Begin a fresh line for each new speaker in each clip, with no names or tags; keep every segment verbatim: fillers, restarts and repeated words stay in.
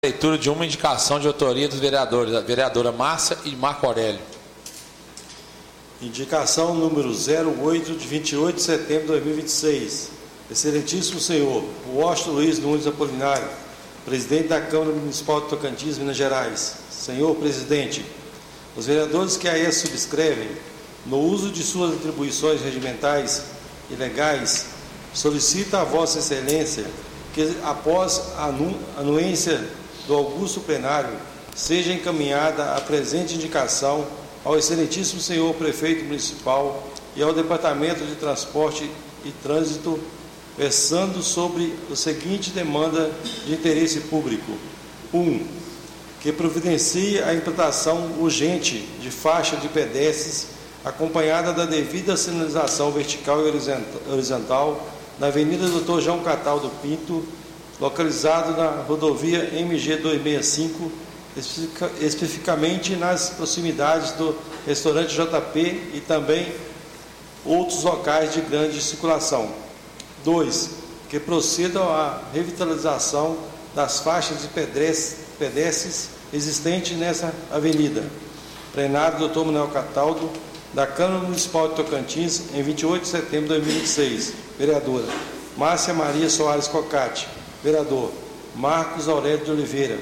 Leitura de uma indicação de autoria dos vereadores, a vereadora Márcia e Marco Aurélio.
Indicação número zero oito, de vinte e oito de setembro de dois mil e vinte e seis. Excelentíssimo senhor Washington Luiz Nunes Apolinário, presidente da Câmara Municipal de Tocantins, Minas Gerais. Senhor presidente, os vereadores que a essa subscrevem, no uso de suas atribuições regimentais e legais, solicita a Vossa Excelência que, após a anu anuência do augusto plenário, seja encaminhada a presente indicação ao excelentíssimo senhor prefeito municipal e ao Departamento de Transporte e Trânsito, versando sobre a seguinte demanda de interesse público. um. Que providencie a implantação urgente de faixa de pedestres acompanhada da devida sinalização vertical e horizontal na Avenida doutor João Cataldo Pinto, localizado na rodovia M G duzentos e sessenta e cinco, especificamente nas proximidades do restaurante J P e também outros locais de grande circulação. dois. Que procedam à revitalização das faixas de pedestres existentes nessa avenida. Plenário doutor Manuel Cataldo, da Câmara Municipal de Tocantins, em vinte e oito de setembro de dois mil e vinte e seis. Vereadora Márcia Maria Soares Cocati. Vereador Marcos Aurélio de Oliveira.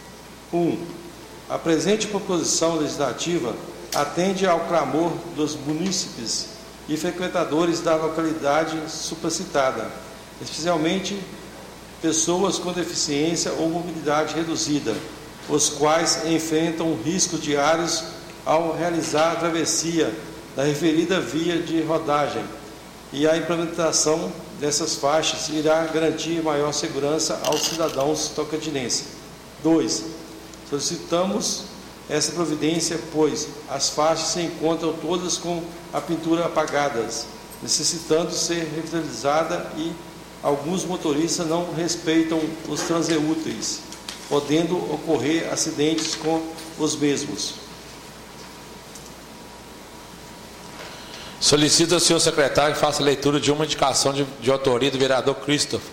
um. A presente proposição legislativa atende ao clamor dos munícipes e frequentadores da localidade supracitada, especialmente pessoas com deficiência ou mobilidade reduzida, os quais enfrentam riscos diários ao realizar a travessia da referida via de rodagem, e a implementação dessas faixas irá garantir maior segurança aos cidadãos tocantinenses. dois. Solicitamos essa providência, pois as faixas se encontram todas com a pintura apagadas, necessitando ser revitalizada, e alguns motoristas não respeitam os transeúntes, podendo ocorrer acidentes com os mesmos.
Solicito ao senhor secretário que faça leitura de uma indicação de, de autoria do vereador Christopher.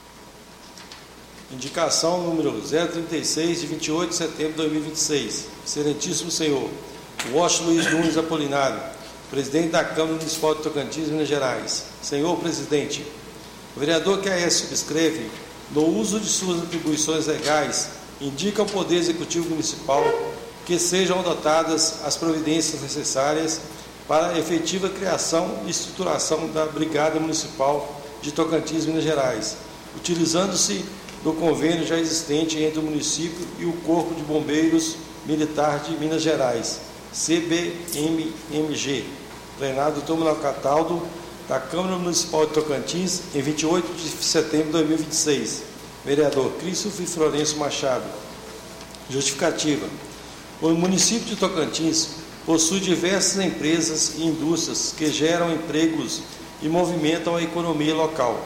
Indicação número zero trinta e seis, de vinte e oito de setembro de dois mil e vinte e seis. Excelentíssimo senhor Washington Luiz Nunes Apolinário, presidente da Câmara Municipal de Tocantins, Minas Gerais. Senhor presidente, o vereador que a essa subscreve, no uso de suas atribuições legais, indica ao Poder Executivo Municipal que sejam adotadas as providências necessárias para a efetiva criação e estruturação da Brigada Municipal de Tocantins, Minas Gerais, utilizando-se do convênio já existente entre o município e o Corpo de Bombeiros Militar de Minas Gerais, C B M M G. Plenário doutor Manuel Cataldo, da Câmara Municipal de Tocantins, em vinte e oito de setembro de dois mil e vinte e seis. Vereador Christopher Florencio Machado. Justificativa. O município de Tocantins possui diversas empresas e indústrias que geram empregos e movimentam a economia local.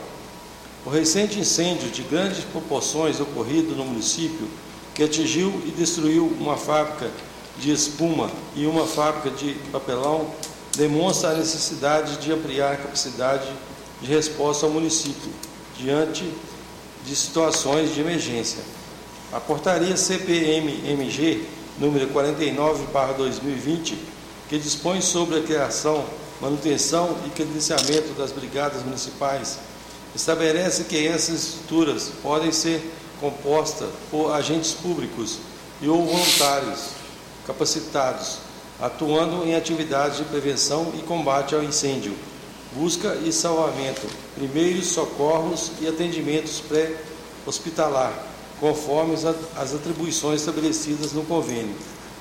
O recente incêndio de grandes proporções ocorrido no município, que atingiu e destruiu uma fábrica de espuma e uma fábrica de papelão, demonstra a necessidade de ampliar a capacidade de resposta ao município diante de situações de emergência. A portaria C P M M G número quarenta e nove barra dois mil e vinte, que dispõe sobre a criação, manutenção e credenciamento das brigadas municipais, estabelece que essas estruturas podem ser compostas por agentes públicos e ou voluntários capacitados, atuando em atividades de prevenção e combate ao incêndio, busca e salvamento, primeiros socorros e atendimentos pré-hospitalar, conforme as atribuições estabelecidas no convênio.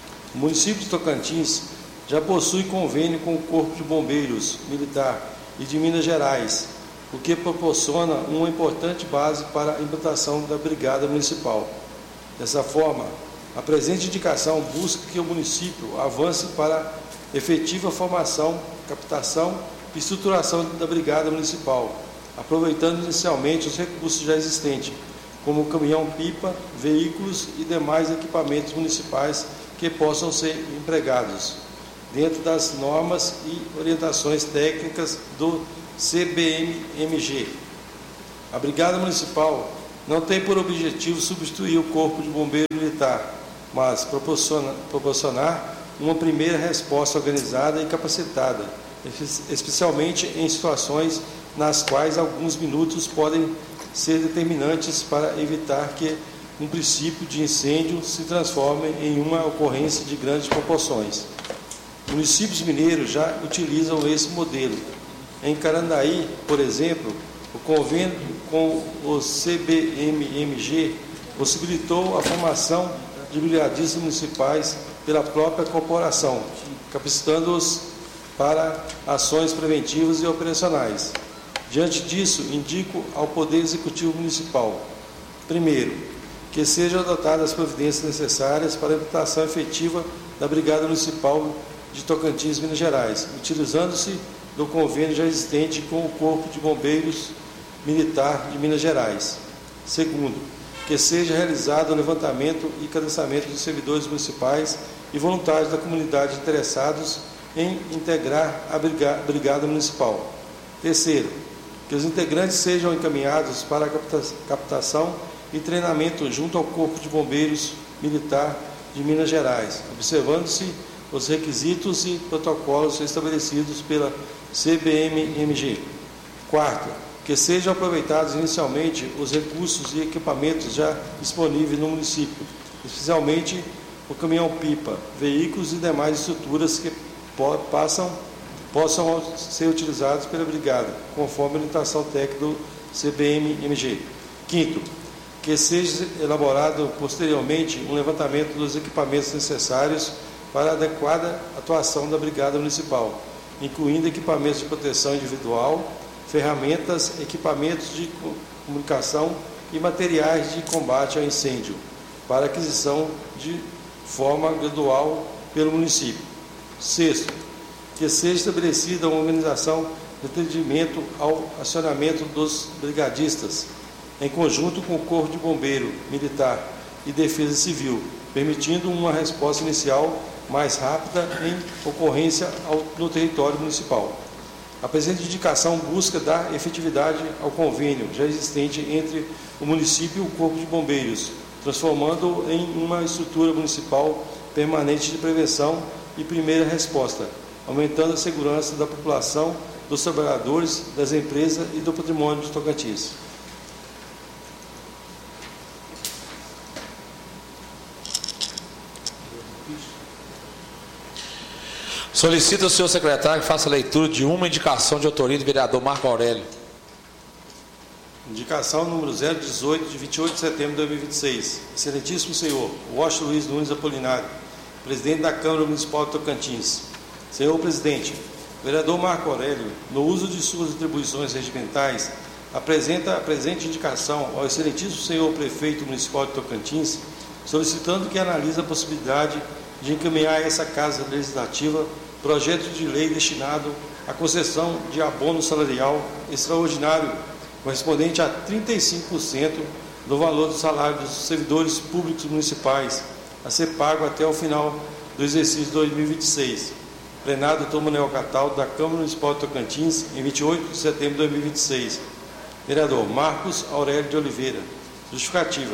O município de Tocantins já possui convênio com o Corpo de Bombeiros Militar e de Minas Gerais, o que proporciona uma importante base para a implantação da Brigada Municipal. Dessa forma, a presente indicação busca que o município avance para a efetiva formação, captação e estruturação da Brigada Municipal, aproveitando inicialmente os recursos já existentes, como caminhão-pipa, veículos e demais equipamentos municipais que possam ser empregados, dentro das normas e orientações técnicas do C B M M G. A Brigada Municipal não tem por objetivo substituir o Corpo de Bombeiro Militar, mas proporciona, proporcionar uma primeira resposta organizada e capacitada, especialmente em situações nas quais alguns minutos podem ser determinantes para evitar que um princípio de incêndio se transforme em uma ocorrência de grandes proporções. Municípios mineiros já utilizam esse modelo. Em Carandaí, por exemplo, o convênio com o C B M M G possibilitou a formação de brigadistas municipais pela própria corporação, capacitando-os para ações preventivas e operacionais. Diante disso, indico ao Poder Executivo Municipal, primeiro, que sejam adotadas as providências necessárias para a implantação efetiva da Brigada Municipal de Tocantins, Minas Gerais, utilizando-se do convênio já existente com o Corpo de Bombeiros Militar de Minas Gerais. Segundo, que seja realizado o levantamento e cadastramento dos servidores municipais e voluntários da comunidade interessados em integrar a Brigada Municipal. Terceiro, que os integrantes sejam encaminhados para a captação e treinamento junto ao Corpo de Bombeiros Militar de Minas Gerais, observando-se os requisitos e protocolos estabelecidos pela C B M M G. Quarto, que sejam aproveitados inicialmente os recursos e equipamentos já disponíveis no município, especialmente o caminhão-pipa, veículos e demais estruturas que passam, possam ser utilizados pela Brigada, conforme a orientação técnica do C B M M G. Quinto, que seja elaborado posteriormente um levantamento dos equipamentos necessários para a adequada atuação da Brigada Municipal, incluindo equipamentos de proteção individual, ferramentas, equipamentos de comunicação e materiais de combate ao incêndio, para aquisição de forma gradual pelo município. Sexto, que seja estabelecida uma organização de atendimento ao acionamento dos brigadistas, em conjunto com o Corpo de Bombeiro Militar e Defesa Civil, permitindo uma resposta inicial mais rápida em ocorrência ao, no território municipal. A presente indicação busca dar efetividade ao convênio já existente entre o município e o Corpo de Bombeiros, transformando-o em uma estrutura municipal permanente de prevenção e primeira resposta, aumentando a segurança da população, dos trabalhadores, das empresas e do patrimônio de Tocantins.
Solicito ao senhor secretário que faça a leitura de uma indicação de autoria do vereador Marco Aurélio.
Indicação número zero dezoito, de vinte e oito de setembro de dois mil e vinte e seis. Excelentíssimo senhor Washington Luiz Nunes Apolinário, presidente da Câmara Municipal de Tocantins. Senhor presidente, o vereador Marco Aurélio, no uso de suas atribuições regimentais, apresenta a presente indicação ao excelentíssimo senhor prefeito municipal de Tocantins, solicitando que analise a possibilidade de encaminhar a essa Casa Legislativa projeto de lei destinado à concessão de abono salarial extraordinário correspondente a trinta e cinco por cento do valor do salário dos servidores públicos municipais a ser pago até o final do exercício de dois mil e vinte e seis. Plenário doutor Manuel Cataldo, da Câmara Municipal de Tocantins, em vinte e oito de setembro de dois mil e vinte e seis. Vereador Marcos Aurélio de Oliveira. Justificativa.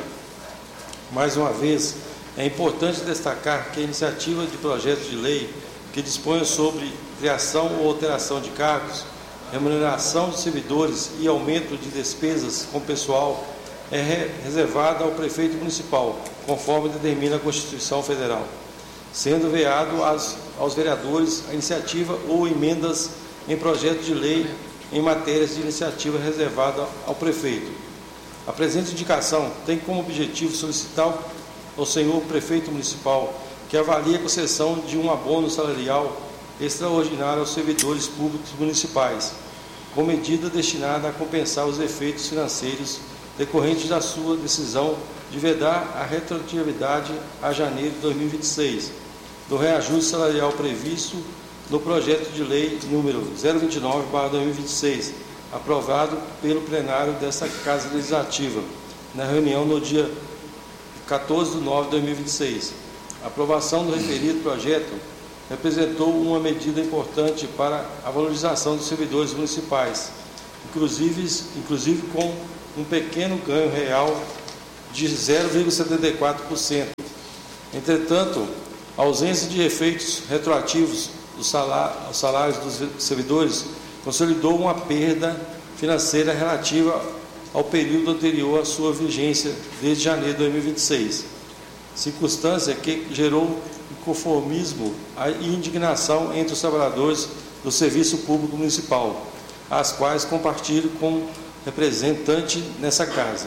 Mais uma vez, é importante destacar que a iniciativa de projeto de lei que dispõe sobre criação ou alteração de cargos, remuneração de servidores e aumento de despesas com pessoal é reservada ao prefeito municipal, conforme determina a Constituição Federal, sendo veado aos, aos vereadores a iniciativa ou emendas em projeto de lei em matérias de iniciativa reservada ao prefeito. A presente indicação tem como objetivo solicitar ao senhor prefeito municipal que avalie a concessão de um abono salarial extraordinário aos servidores públicos municipais, com medida destinada a compensar os efeitos financeiros decorrentes da sua decisão de vedar a retroatividade a janeiro de dois mil e vinte e seis do reajuste salarial previsto no projeto de lei número zero vinte e nove barra dois mil e vinte e seis, aprovado pelo plenário desta Casa Legislativa, na reunião no dia quatorze de nove de dois mil e vinte e seis. A aprovação do referido projeto representou uma medida importante para a valorização dos servidores municipais, inclusive, inclusive com um pequeno ganho real de zero vírgula setenta e quatro por cento. Entretanto, a ausência de efeitos retroativos dos salários dos servidores consolidou uma perda financeira relativa ao período anterior à sua vigência, desde janeiro de dois mil e vinte e seis, circunstância que gerou inconformismo e indignação entre os trabalhadores do Serviço Público Municipal, as quais compartilho com representante nessa casa.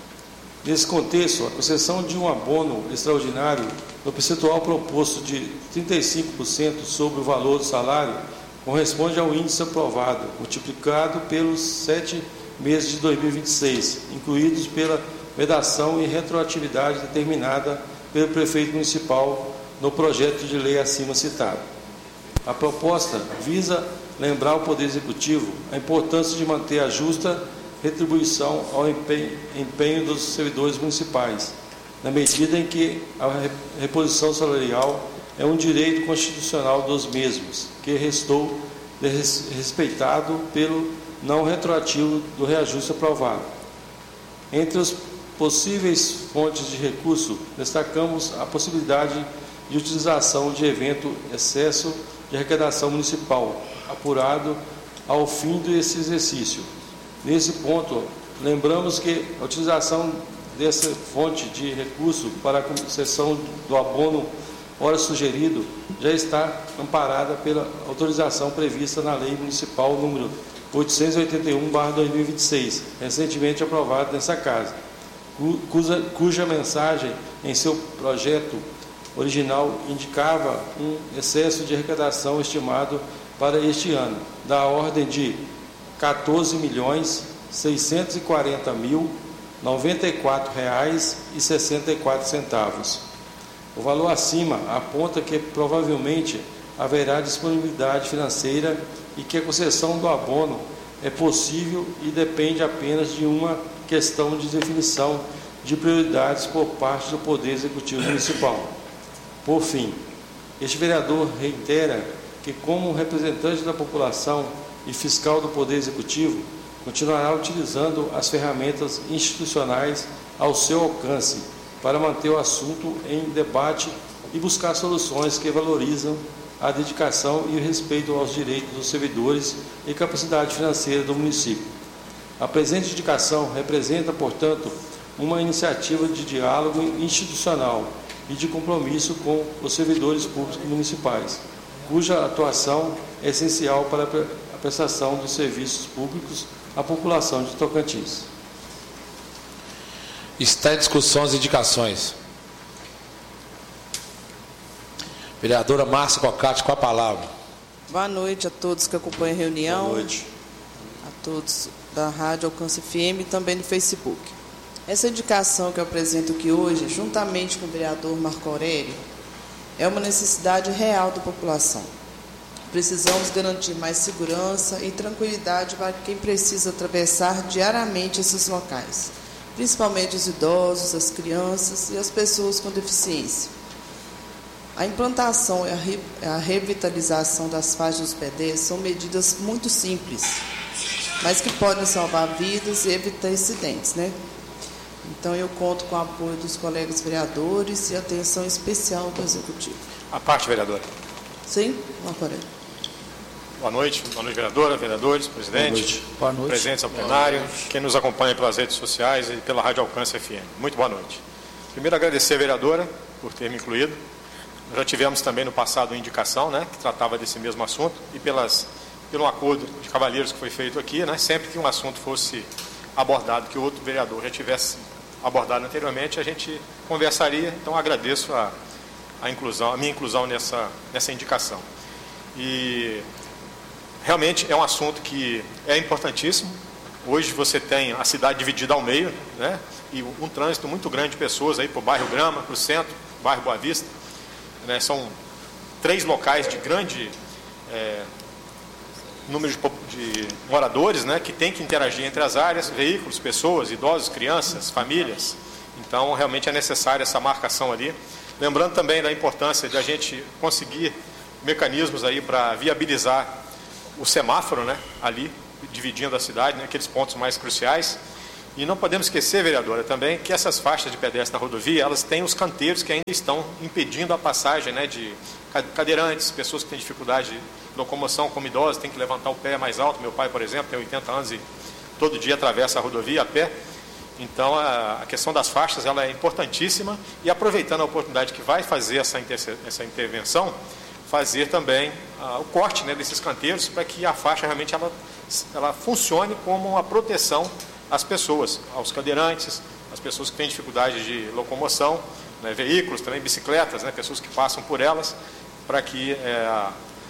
Nesse contexto, a concessão de um abono extraordinário no percentual proposto de trinta e cinco por cento sobre o valor do salário corresponde ao índice aprovado, multiplicado pelos sete meses de dois mil e vinte e seis, incluídos pela vedação e retroatividade determinada pelo prefeito municipal no projeto de lei acima citado. A proposta visa lembrar ao Poder Executivo a importância de manter a justa retribuição ao empenho, empenho dos servidores municipais, na medida em que a reposição salarial é um direito constitucional dos mesmos, que restou respeitado pelo não retroativo do reajuste aprovado. Entre as possíveis fontes de recurso, destacamos a possibilidade de utilização de evento excesso de arrecadação municipal, apurado ao fim desse exercício. Nesse ponto, lembramos que a utilização dessa fonte de recurso para a concessão do abono hora sugerido já está amparada pela autorização prevista na Lei Municipal número oitocentos e oitenta e um barra dois mil e vinte e seis, recentemente aprovada nessa casa, cuja, cuja mensagem em seu projeto original indicava um excesso de arrecadação estimado para este ano, da ordem de quatorze milhões seiscentos e quarenta mil noventa e quatro reais e sessenta e quatro centavos. O valor acima aponta que provavelmente haverá disponibilidade financeira e que a concessão do abono é possível e depende apenas de uma questão de definição de prioridades por parte do Poder Executivo Municipal. Por fim, este vereador reitera que, como representante da população e fiscal do Poder Executivo, continuará utilizando as ferramentas institucionais ao seu alcance para manter o assunto em debate e buscar soluções que valorizam a dedicação e o respeito aos direitos dos servidores e capacidade financeira do município. A presente indicação representa, portanto, uma iniciativa de diálogo institucional e de compromisso com os servidores públicos municipais, cuja atuação é essencial para a prestação dos serviços públicos à população de Tocantins.
Está em discussão as indicações. Vereadora Márcia Cocati, com a palavra.
Boa noite a todos que acompanham a reunião.
Boa noite.
A todos da Rádio Alcance F M e também no Facebook. Essa indicação que eu apresento aqui hoje, juntamente com o vereador Marco Aurélio, é uma necessidade real da população. Precisamos garantir mais segurança e tranquilidade para quem precisa atravessar diariamente esses locais, principalmente os idosos, as crianças e as pessoas com deficiência. A implantação e a revitalização das faixas dos pedestres são medidas muito simples, mas que podem salvar vidas e evitar incidentes, né? Então, eu conto com o apoio dos colegas vereadores e atenção especial do Executivo.
A parte, vereadora.
Sim, Marco Aurélio.
Boa noite, boa noite, vereadora, vereadores, presidente,
boa noite.
Boa noite. Presentes ao plenário, quem nos acompanha pelas redes sociais e pela Rádio Alcance F M. Muito boa noite. Primeiro, agradecer a vereadora por ter me incluído. Nós já tivemos também no passado uma indicação, né, que tratava desse mesmo assunto, e pelas, pelo acordo de cavalheiros que foi feito aqui, né, sempre que um assunto fosse abordado, que o outro vereador já tivesse abordado anteriormente, a gente conversaria. Então, agradeço a, a, inclusão, a minha inclusão nessa, nessa indicação. E realmente é um assunto que é importantíssimo. Hoje você tem a cidade dividida ao meio, né, e um, um trânsito muito grande de pessoas aí para o bairro Grama, para o centro, bairro Boa Vista. Né, são três locais de grande é, número de, de moradores, né, que tem que interagir entre as áreas, veículos, pessoas, idosos, crianças, famílias. Então, realmente é necessária essa marcação ali. Lembrando também da importância de a gente conseguir mecanismos aí para viabilizar o semáforo, né, ali, dividindo a cidade, né, aqueles pontos mais cruciais. E não podemos esquecer, vereadora, também que essas faixas de pedestre na rodovia, elas têm os canteiros que ainda estão impedindo a passagem, né, de cadeirantes, pessoas que têm dificuldade de locomoção, como idosos, tem que levantar o pé mais alto. Meu pai, por exemplo, tem oitenta anos e todo dia atravessa a rodovia a pé. Então, a, a questão das faixas ela é importantíssima, e aproveitando a oportunidade que vai fazer essa, inter, essa intervenção, fazer também ah, o corte, né, desses canteiros, para que a faixa realmente ela, ela funcione como uma proteção às pessoas, aos cadeirantes, às pessoas que têm dificuldade de locomoção, né, veículos, também bicicletas, né, pessoas que passam por elas, para que é, a,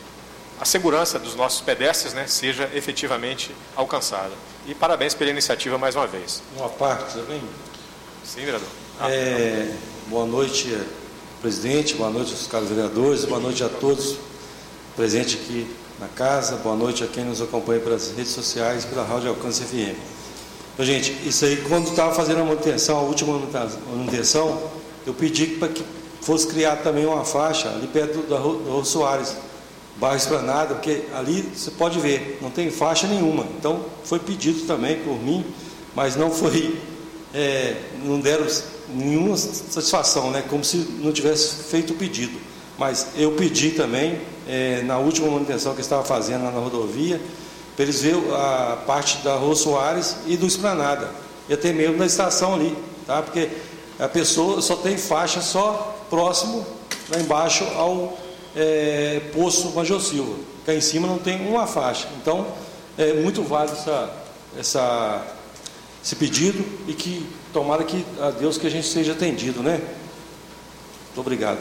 a segurança dos nossos pedestres, né, seja efetivamente alcançada. E parabéns pela iniciativa mais uma vez.
Uma parte também?
Sim, vereador. Ah,
é, boa noite, presidente, boa noite aos caros vereadores, boa noite a todos presentes aqui na casa, boa noite a quem nos acompanha pelas redes sociais e pela Rádio Alcance F M. Então, gente, isso aí, quando estava fazendo a manutenção, a última manutenção, eu pedi para que fosse criada também uma faixa ali perto da Rua Soares, bairro Esplanada, porque ali você pode ver, não tem faixa nenhuma. Então, foi pedido também por mim, mas não foi, é, não deram nenhuma satisfação, né? Como se não tivesse feito o pedido. Mas eu pedi também, é, na última manutenção que eu estava fazendo lá na rodovia, para eles verem a parte da Rua Soares e do Esplanada, e até mesmo da estação ali, tá? Porque a pessoa só tem faixa só próximo, lá embaixo, ao é, posto Major Silva. Cá em cima não tem uma faixa. Então, é muito válido essa, essa, esse pedido, e que tomara que a Deus que a gente seja atendido, né? Muito obrigado.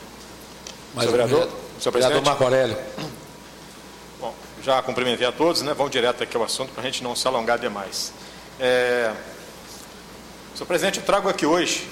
Mais
Senhor vereador,
um,
senhor
vereador
presidente.
Marco Aurélio.
Bom, já cumprimentei a todos, né? Vamos direto aqui ao assunto para a gente não se alongar demais. É... Senhor presidente, eu trago aqui hoje,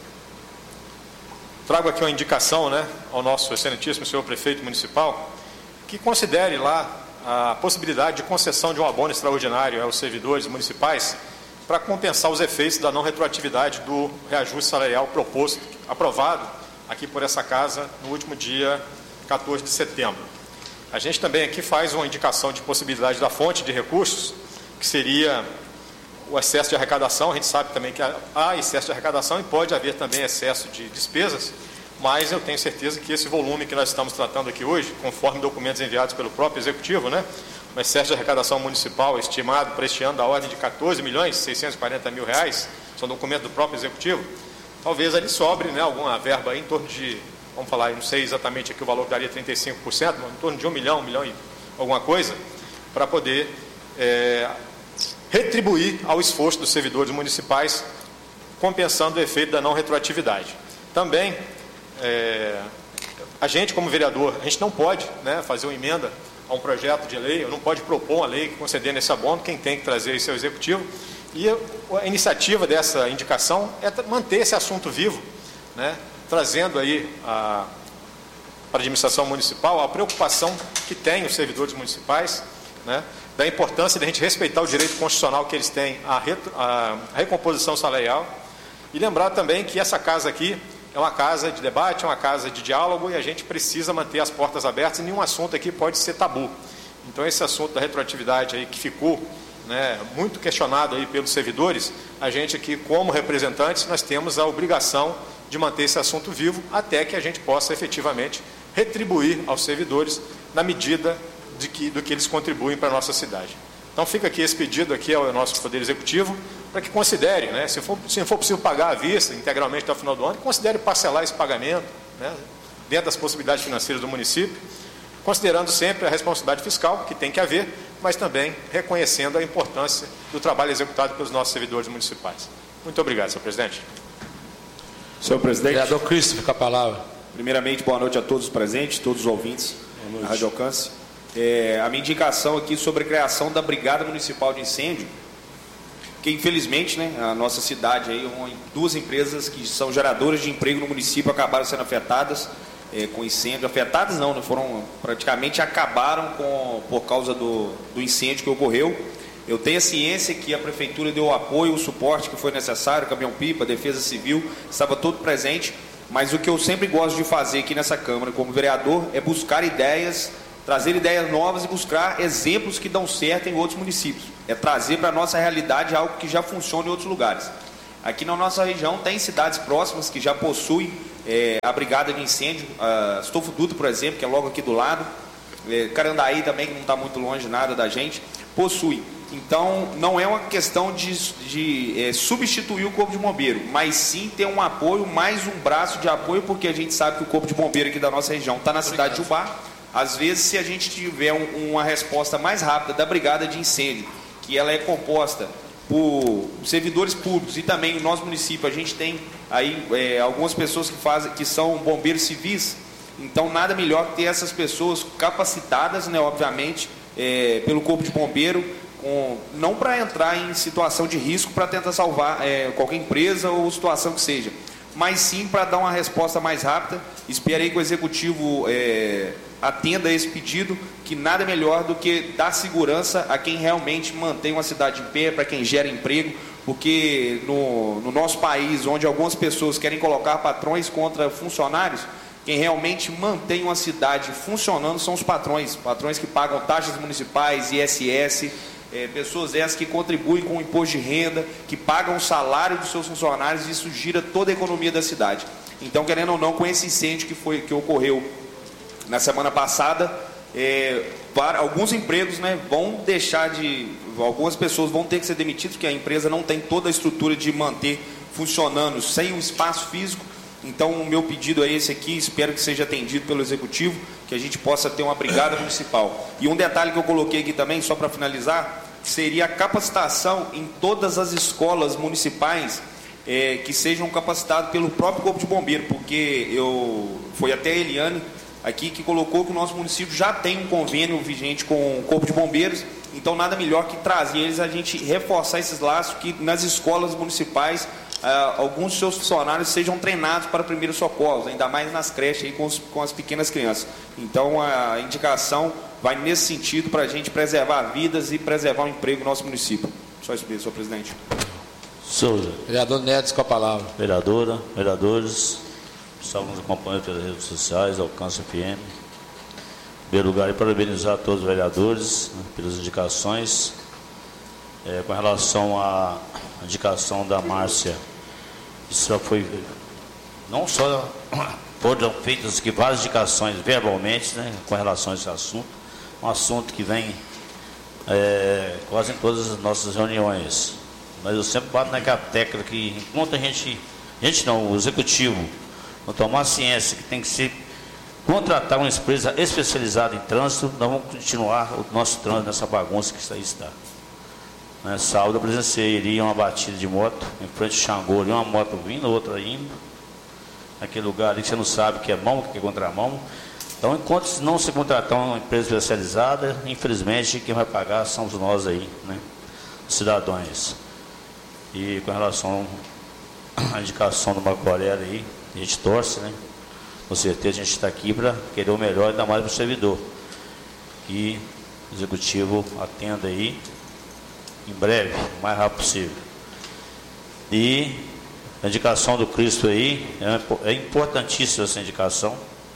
trago aqui uma indicação, né, ao nosso excelentíssimo senhor prefeito municipal, que considere lá a possibilidade de concessão de um abono extraordinário aos servidores municipais para compensar os efeitos da não retroatividade do reajuste salarial proposto, aprovado aqui por essa casa no último dia quatorze de setembro. A gente também aqui faz uma indicação de possibilidade da fonte de recursos, que seria o excesso de arrecadação. A gente sabe também que há excesso de arrecadação e pode haver também excesso de despesas, mas eu tenho certeza que esse volume que nós estamos tratando aqui hoje, conforme documentos enviados pelo próprio Executivo, né, um excesso de arrecadação municipal estimado para este ano da ordem de quatorze milhões seiscentos e quarenta mil reais, são documentos do próprio Executivo, talvez ali sobre, né, alguma verba aí em torno de, vamos falar, não sei exatamente aqui o valor que daria trinta e cinco por cento, mas em torno de um milhão, um milhão e alguma coisa, para poder é, retribuir ao esforço dos servidores municipais, compensando o efeito da não retroatividade. Também, é, a gente como vereador, a gente não pode, né, fazer uma emenda a um projeto de lei, ou não pode propor uma lei concedendo esse abono, quem tem que trazer isso é o Executivo. E a iniciativa dessa indicação é manter esse assunto vivo, né, trazendo aí a, para a administração municipal a preocupação que tem os servidores municipais, né, da importância de a gente respeitar o direito constitucional que eles têm à, retro, à recomposição salarial, e lembrar também que essa casa aqui é uma casa de debate, é uma casa de diálogo, e a gente precisa manter as portas abertas, e nenhum assunto aqui pode ser tabu. Então, esse assunto da retroatividade aí que ficou, né, muito questionado aí pelos servidores, a gente aqui, como representantes, nós temos a obrigação de manter esse assunto vivo até que a gente possa efetivamente retribuir aos servidores na medida de que, do que eles contribuem para a nossa cidade. Então, fica aqui esse pedido aqui ao nosso Poder Executivo, para que considere, né, se for, se for possível pagar à vista, integralmente até o final do ano, considere parcelar esse pagamento, né, dentro das possibilidades financeiras do município, considerando sempre a responsabilidade fiscal, que tem que haver, mas também reconhecendo a importância do trabalho executado pelos nossos servidores municipais. Muito obrigado, senhor presidente.
Senhor presidente.
Vereador Cristo, fica a palavra.
Primeiramente, boa noite a todos os presentes, todos os ouvintes da Rádio Alcance. É, a minha indicação aqui sobre a criação da Brigada Municipal de Incêndio, que infelizmente, né, a nossa cidade, aí, duas empresas que são geradoras de emprego no município acabaram sendo afetadas é, com incêndio. Afetadas não, né, foram, praticamente acabaram com, por causa do, do incêndio que ocorreu. Eu tenho a ciência que a Prefeitura deu o apoio, o suporte que foi necessário, caminhão-pipa, Defesa Civil, estava todo presente, mas o que eu sempre gosto de fazer aqui nessa Câmara, como vereador, é buscar ideias trazer ideias novas e buscar exemplos que dão certo em outros municípios. É trazer para a nossa realidade algo que já funciona em outros lugares. Aqui na nossa região tem cidades próximas que já possuem é, a brigada de incêndio, a Astolfo Dutra, por exemplo, que é logo aqui do lado, é, Carandaí também, que não está muito longe nada da gente, possui. Então, não é uma questão de, de é, substituir o Corpo de Bombeiro, mas sim ter um apoio, mais um braço de apoio, porque a gente sabe que o Corpo de Bombeiro aqui da nossa região está na cidade de Ubá. Às vezes, se a gente tiver um, uma resposta mais rápida da brigada de incêndio, que ela é composta por servidores públicos e também no nosso município a gente tem aí é, algumas pessoas que fazem, que são bombeiros civis, então nada melhor que ter essas pessoas capacitadas, né, obviamente, é, pelo Corpo de Bombeiro, com, não para entrar em situação de risco para tentar salvar é, qualquer empresa ou situação que seja, mas sim para dar uma resposta mais rápida. Esperei que o Executivo é, atenda a esse pedido, que nada melhor do que dar segurança a quem realmente mantém uma cidade em pé, para quem gera emprego, porque no, no nosso país, onde algumas pessoas querem colocar patrões contra funcionários, quem realmente mantém uma cidade funcionando são os patrões, patrões que pagam taxas municipais, I S S, é, pessoas essas que contribuem com o imposto de renda, que pagam o salário dos seus funcionários, e isso gira toda a economia da cidade. Então, querendo ou não, com esse incêndio que, foi, que ocorreu na semana passada, é, para, alguns empregos, né, vão deixar de... Algumas pessoas vão ter que ser demitidas, porque a empresa não tem toda a estrutura de manter funcionando sem o espaço físico. Então, o meu pedido é esse aqui, espero que seja atendido pelo Executivo, que a gente possa ter uma brigada municipal. E um detalhe que eu coloquei aqui também, só para finalizar, seria a capacitação em todas as escolas municipais, é, que sejam capacitadas pelo próprio Corpo de Bombeiro, porque eu, foi até a Eliane aqui que colocou que o nosso município já tem um convênio vigente com o Corpo de Bombeiros, então nada melhor que trazer eles, a gente reforçar esses laços, que nas escolas municipais ah, alguns de seus funcionários sejam treinados para primeiros socorros, ainda mais nas creches aí com, os, com as pequenas crianças. Então a indicação vai nesse sentido, para a gente preservar vidas e preservar o emprego no nosso município. Só isso mesmo, senhor presidente.
Souza. Vereador Nedes com a palavra.
Vereadora, vereadores, pessoal que nos acompanha pelas redes sociais, Alcance F M. Em primeiro lugar, e parabenizar todos os vereadores, né, pelas indicações. É, com relação à indicação da Márcia, isso já foi, não só foram feitas aqui várias indicações verbalmente, né, com relação a esse assunto, um assunto que vem é, quase em todas as nossas reuniões. Mas eu sempre bato naquela tecla que, enquanto a gente, a gente não, o Executivo, não tomar ciência que tem que ser contratar uma empresa especializada em trânsito, nós vamos continuar o nosso trânsito nessa bagunça que isso aí está. Né, sábado eu presenciei uma batida de moto em frente ao Xangô, uma moto vindo, outra indo, naquele lugar ali que você não sabe que é mão, que é contramão. Então, enquanto não se contratar uma empresa especializada, infelizmente quem vai pagar somos nós aí, né, os cidadãos. E com relação à indicação do Marco Aurélio aí, a gente torce, né? Com certeza a gente está aqui para querer o melhor, ainda mais para o servidor. Que o Executivo atenda aí em breve, o mais rápido possível. E a indicação do Cristo aí, é, é importantíssima essa indicação.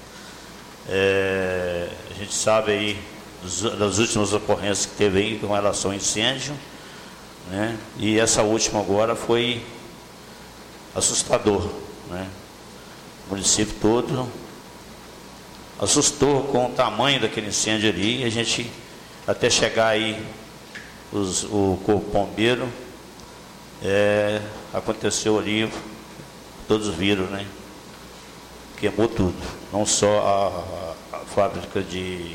É, a gente sabe aí dos, das últimas ocorrências que teve aí com relação ao incêndio, né? E essa última agora foi assustador, né? O município todo assustou com o tamanho daquele incêndio ali, e a gente até chegar aí os, o Corpo Bombeiro, é, aconteceu ali, todos viram, né? Queimou tudo, não só a, a fábrica de,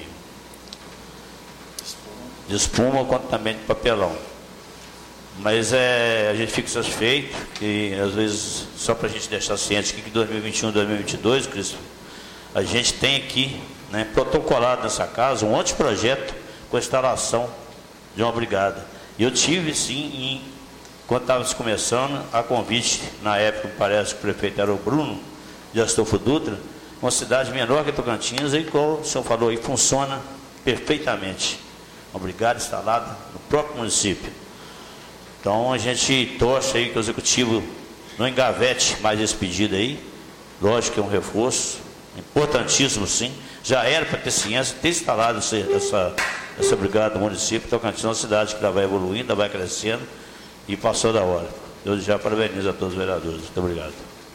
de espuma, quanto também de papelão. Mas é, a gente fica satisfeito, e às vezes, só para a gente deixar ciente que em dois mil e vinte e um, dois mil e vinte e dois, Cristo, a gente tem aqui, né, protocolado nessa casa um anteprojeto com a instalação de uma brigada. E eu tive sim, em, quando estávamos começando, a convite, na época me parece que o prefeito era o Bruno, de Astolfo Dutra, uma cidade menor que Tocantins, e como o senhor falou aí, funciona perfeitamente. Uma brigada instalada no próprio município. Então a gente torce aí que o Executivo não engavete mais esse pedido aí. Lógico que é um reforço, importantíssimo sim, já era para ter ciência, ter instalado essa, essa, essa brigada do município, Tocantins é uma cidade que já vai evoluindo, já vai crescendo e passou da hora. Eu já parabenizo a todos os vereadores. Muito obrigado.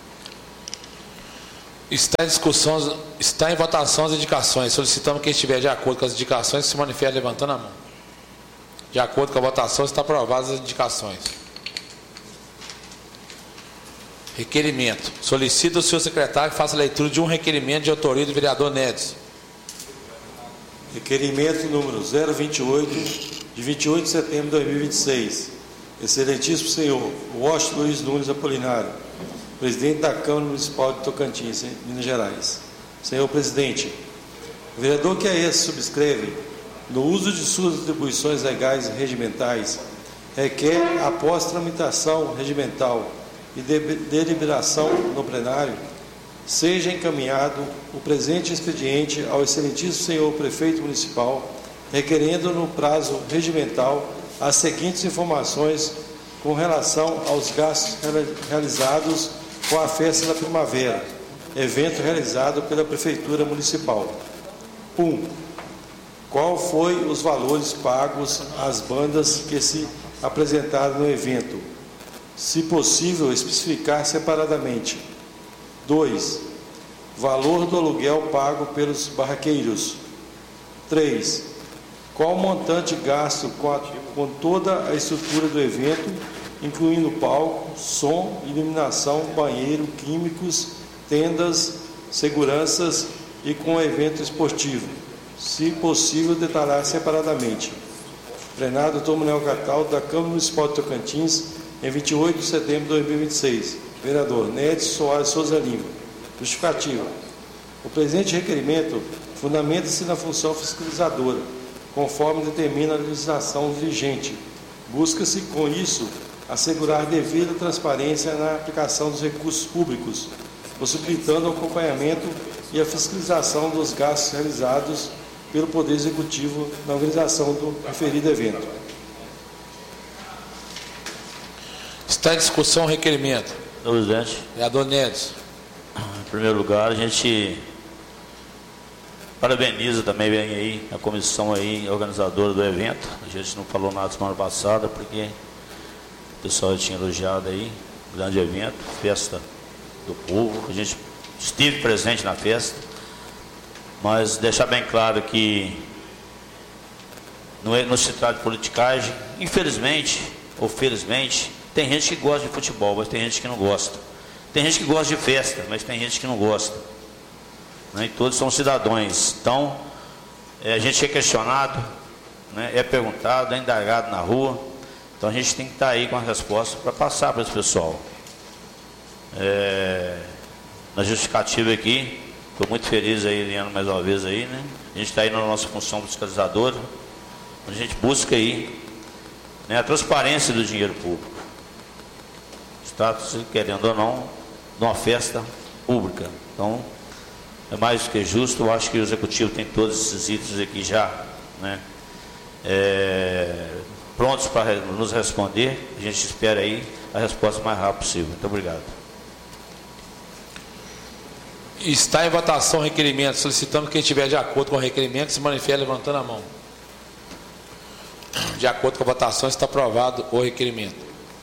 Está em discussão, está em votação as indicações. Solicitamos quem estiver de acordo com as indicações se manifeste levantando a mão. De acordo com a votação, está aprovadas as indicações. Requerimento. Solicita o senhor secretário que faça a leitura de um requerimento de autoria do vereador Nedes.
Requerimento número zero vinte e oito, de vinte e oito de setembro de dois mil e vinte e seis. Excelentíssimo senhor Washington Luiz Nunes Apolinário, presidente da Câmara Municipal de Tocantins, Minas Gerais. Senhor presidente, o vereador que a esse subscreve, no uso de suas atribuições legais e regimentais, requer, após tramitação regimental e de deliberação no plenário, seja encaminhado o presente expediente ao excelentíssimo senhor prefeito municipal, requerendo no prazo regimental as seguintes informações com relação aos gastos realizados com a Festa da Primavera, evento realizado pela Prefeitura Municipal. um. Qual foi os valores pagos às bandas que se apresentaram no evento? Se possível, especificar separadamente. dois. Valor do aluguel pago pelos barraqueiros. três. Qual o montante gasto com, a, com toda a estrutura do evento, incluindo palco, som, iluminação, banheiro, químicos, tendas, seguranças e com o evento esportivo? Se possível, detalhar separadamente. Plenário doutor Manuel Cataldo, da Câmara Municipal de Tocantins, em vinte e oito de setembro de dois mil e vinte e seis. Vereador Nedes Soares Souza Lima. Justificativa. O presente requerimento fundamenta-se na função fiscalizadora, conforme determina a legislação vigente. Busca-se, com isso, assegurar devida transparência na aplicação dos recursos públicos, possibilitando o acompanhamento e a fiscalização dos gastos realizados pelo Poder Executivo na organização do referido evento.
Está em discussão o requerimento.
Senhor presidente.
Vereador Nedes.
Em primeiro lugar, a gente parabeniza também bem aí a comissão aí organizadora do evento. A gente não falou nada semana passada porque o pessoal tinha elogiado aí, grande evento, festa do povo. A gente esteve presente na festa, mas deixar bem claro que não, é, não se trata de politicagem. Infelizmente ou felizmente, tem gente que gosta de futebol, mas tem gente que não gosta. Tem gente que gosta de festa, mas tem gente que não gosta. Né? E todos são cidadãos. Então, é, a gente é questionado, né? É perguntado, é indagado na rua. Então, a gente tem que estar aí com a resposta para passar para esse pessoal. É, na justificativa aqui, estou muito feliz aí, Eliano, mais uma vez aí, né? A gente está aí na nossa função fiscalizadora, onde a gente busca aí, né, a transparência do dinheiro público. Está, querendo ou não, de uma festa pública. Então, é mais do que justo. Eu acho que o Executivo tem todos esses itens aqui já, né, é, prontos para nos responder. A gente espera aí a resposta o mais rápido possível. Muito obrigado.
Está em votação o requerimento. Solicitamos que quem estiver de acordo com o requerimento se manifeste levantando a mão. De acordo com a votação, está aprovado o requerimento.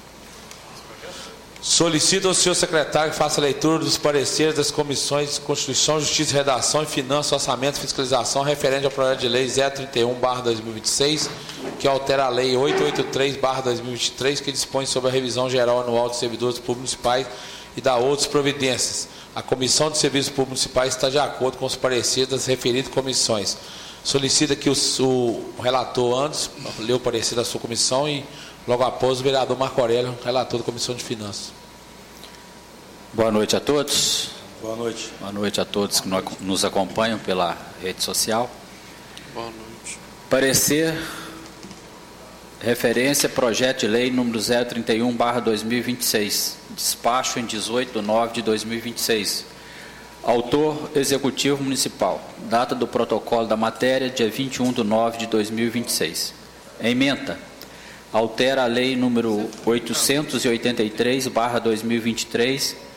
Solicito ao senhor secretário que faça a leitura dos pareceres das comissões de Constituição, Justiça, Redação e Finanças, Orçamento e Fiscalização referente ao projeto de lei zero trinta e um barra dois mil e vinte e seis, que altera a lei oitocentos e oitenta e três barra dois mil e vinte e três, que dispõe sobre a revisão geral anual de servidores públicos municipais e da outras providências. A Comissão de Serviços Públicos Municipais está de acordo com os pareceres das referidas comissões. Solicita que o, o relator antes lê o parecer da sua comissão e logo após o vereador Marco Aurélio, relator da Comissão de Finanças.
Boa noite a todos.
Boa noite.
Boa noite a todos que nos acompanham pela rede social.
Boa noite.
Parecer, referência, projeto de lei número zero trinta e um barra dois mil e vinte e seis, despacho em dezoito de nove de dois mil e vinte e seis. Autor, Executivo Municipal. Data do protocolo da matéria, dia vinte e um de nove de dois mil e vinte e seis. Ementa. Altera a lei número oitocentos e oitenta e três barra dois mil e vinte e três, que